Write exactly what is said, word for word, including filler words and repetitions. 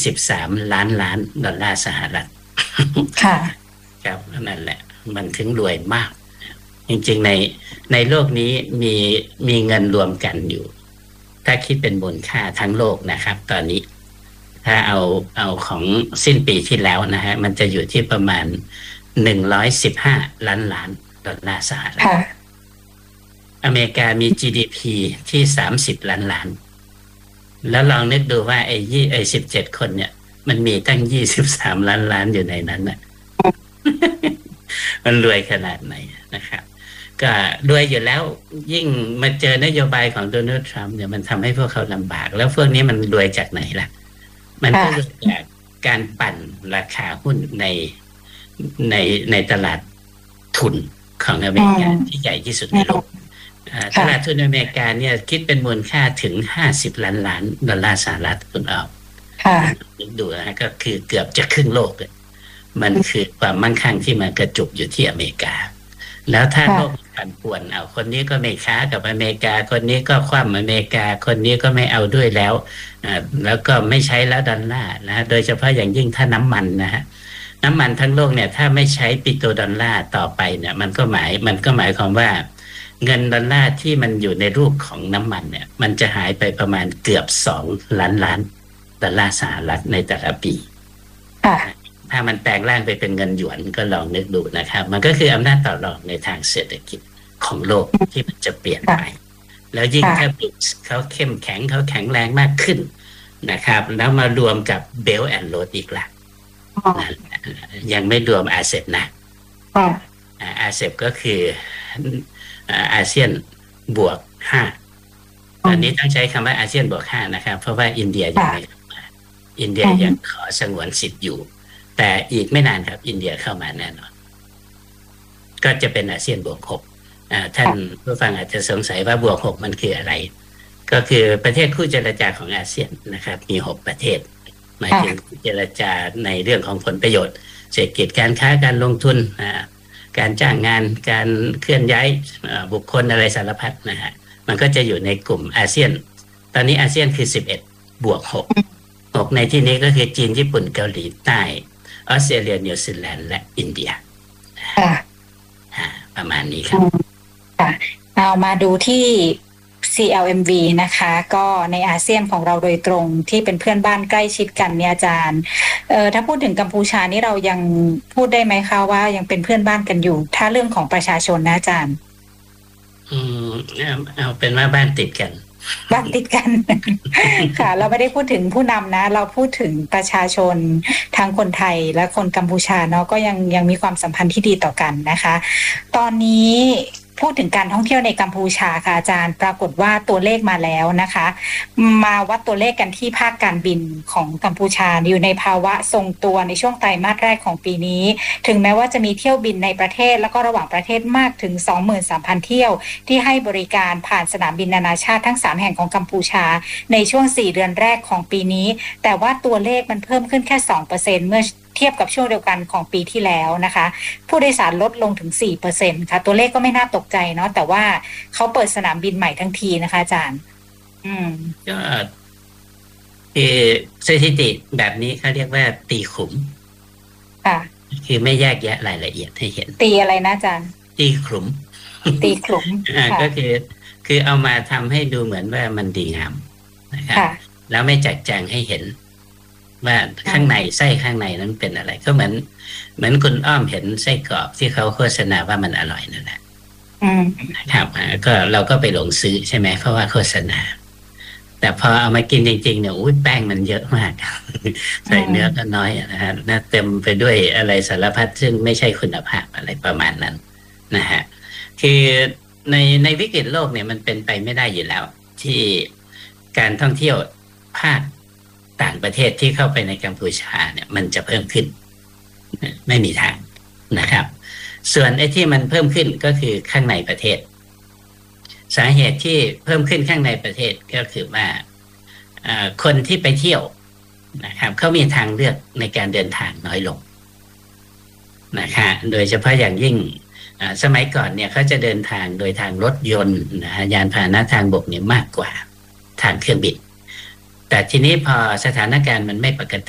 สิบสามล้านล้านดอลลาร์สหรัฐค่ะครับนั่นแหละมันถึงรวยมากจริงๆในในโลกนี้มีมีเงินรวมกันอยู่ถ้าคิดเป็นมูลค่าทั้งโลกนะครับตอนนี้ถ้าเอาเอาของสิ้นปีที่แล้วนะฮะมันจะอยู่ที่ประมาณหนึ่งร้อยสิบห้าล้านล้านดอลลาร์สหรัฐอเมริกามี จี ดี พี ที่สามสิบล้านล้านแล้วลองนึกดูว่าไอ้ยี่ไอ้สิบเจ็ดคนเนี่ยมันมีตั้งยี่สิบสามล้านล้านอยู่ในนั้นน่ะ มันรวยขนาดไหนนะครับก็รวยอยู่แล้วยิ่งมาเจอนโยบายของโดนัลด์ทรัมป์เนี่ยมันทำให้พวกเขาลำบากแล้วพวกนี้มันรวยจากไหนล่ะมันก็รวยจากการปั่นราคาหุ้นในในในตลาดทุนของอเมริกาที่ใหญ่ที่สุดในโลกตลาดทุนอเมริกาเนี่ยคิดเป็นมูลค่าถึงห้าสิบล้านล้านดอลลาร์สหรัฐคุณเอาดูนะก็คือเกือบจะครึ่งโลกเลยมันคือความมั่งคั่งที่มันกระจุกอยู่ที่อเมริกาแล้วถ้าโลกปั่นป่วนเอาคนนี้ก็ไม่ค้ากับอเมริกาคนนี้ก็คว่ำอเมริกาคนนี้ก็ไม่เอาด้วยแล้วแล้วก็ไม่ใช้แล้วดอลลาร์นะโดยเฉพาะอย่างยิ่งถ้าน้ำมันนะฮะน้ำมันทั้งโลกเนี่ยถ้าไม่ใช้ปิโตรดอลลาร์ต่อไปเนี่ยมันก็หมายมันก็หมายความว่าเงินดอลลาร์ที่มันอยู่ในรูปของน้ำมันเนี่ยมันจะหายไปประมาณเกือบสองล้านล้านดอลลาร์สหรัฐในแต่ละปีถ้ามันแปลงร่างไปเป็นเงินหยวนก็ลองนึกดูนะครับมันก็คืออำนาจต่อรองในทางเศรษฐกิจของโลกที่มันจะเปลี่ยนไปแล้วยิ่งถ้าเขาเข้มแข็งเขาแข็งแรงมากขึ้นนะครับแล้วมารวมกับเบลแอนด์โรดอีกล่ะยังไม่รวมอาเซบนะอาเซบก็คืออาเซียนบวกห้าตอนนี้ต้องใช้คำว่าอาเซียนบวกห้านะครับเพราะว่าอินเดียยังไม่อินเดียยังขอสงวนสิทธิ์อยู่แต่อีกไม่นานครับอินเดียเข้ามาแน่นอนก็จะเป็นอาเซียนบวกหกท่านผู้ฟังอาจจะสงสัยว่าบวกหกมันคืออะไรก็คือประเทศคู่เจรจาของอาเซียนนะครับมีหกประเทศหมายถึงเจรจาในเรื่องของผลประโยชน์เศรษฐกิจการค้าการลงทุนการจ้างงานการเคลื่อนย้ายบุคคลอะไรสารพัดนะฮะมันก็จะอยู่ในกลุ่มอาเซียนตอนนี้อาเซียนคือสิบเอ็ดบวกหกหกในที่นี้ก็คือจีนญี่ปุ่นเกาหลีใต้ออสเตรเลียนิวซีแลนด์และอินเดียประมาณนี้ครับเอามาดูที่ ซี แอล เอ็ม วี นะคะก็ในอาเซียนของเราโดยตรงที่เป็นเพื่อนบ้านใกล้ชิดกันเนี่ยอาจารย์เอ่อถ้าพูดถึงกัมพูชานี่เรายังพูดได้ไหมคะว่ายังเป็นเพื่อนบ้านกันอยู่ถ้าเรื่องของประชาชนนะอาจารย์อืมเอาเป็นว่าบ้านติดกันบ้านติดกัน ค่ะเราไม่ได้พูดถึงผู้นำนะเราพูดถึงประชาชนทั้งคนไทยและคนกัมพูชาเนาะก็ยังยังมีความสัมพันธ์ที่ดีต่อกันนะคะตอนนี้พูดถึงการท่องเที่ยวในกัมพูชาค่ะอาจารย์ปรากฏว่าตัวเลขมาแล้วนะคะมาวัดตัวเลขกันที่ภาคการบินของกัมพูชาอยู่ในภาวะทรงตัวในช่วงไตรมาสแรกของปีนี้ถึงแม้ว่าจะมีเที่ยวบินในประเทศแล้วก็ระหว่างประเทศมากถึง สองหมื่นสามพัน เที่ยวที่ให้บริการผ่านสนามบินนานาชาติทั้งสามแห่งของกัมพูชาในช่วงสี่เดือนแรกของปีนี้แต่ว่าตัวเลขมันเพิ่มขึ้นแค่ สองเปอร์เซ็นต์ เมื่อเทียบกับช่วงเดียวกันของปีที่แล้วนะคะผู้โดยสารลดลงถึง สี่เปอร์เซ็นต์ ค่ะตัวเลขก็ไม่น่าตกใจเนาะแต่ว่าเขาเปิดสนามบินใหม่ทั้งทีนะคะอาจารย์อืมก็คือสถิติแบบนี้เขาเรียกว่าตีขุมค่ะคือไม่แยกแยะรายละเอียดให้เห็นตีอะไรนะอาจารย์ตีขลุ่มตีขลุ่มอ่าก็คือคือเอามาทำให้ดูเหมือนว่ามันดีงามนะครับแล้วไม่แจกแจงให้เห็นว่าข้างในไส้ข้างในนั้นเป็นอะไรก็เหมือนเหมือนคุณอ้อมเห็นไส้กรอกที่เขาโฆษณาว่ามันอร่อยนั่นแหละนะครับก็เราก็ไปหลงซื้อใช่ไหมเพราะว่าโฆษณาแต่พอเอามากินจริงๆเนี่ยอุ้ยแป้งมันเยอะมากใส่เนื้อก็น้อยนะฮะน่าเต็มไปด้วยอะไรสารพัดซึ่งไม่ใช่คุณภาพอะไรประมาณนั้นนะฮะคือในในวิกฤตโลกเนี่ยมันเป็นไปไม่ได้อยู่แล้วที่การท่องเที่ยวภาคต่างประเทศที่เข้าไปในกัมพูชาเนี่ยมันจะเพิ่มขึ้นไม่มีทางนะครับส่วนไอ้ที่มันเพิ่มขึ้นก็คือข้างในประเทศสาเหตุที่เพิ่มขึ้นข้างในประเทศก็คือว่าคนที่ไปเที่ยวนะครับเขามีทางเลือกในการเดินทางน้อยลงนะคะโดยเฉพาะอย่างยิ่งสมัยก่อนเนี่ยเขาจะเดินทางโดยทางรถยนต์นะยานพาหนะทางบกเนี่ยมากกว่าทางเครื่องบินแต่ทีนี้พอสถานการณ์มันไม่ปกติ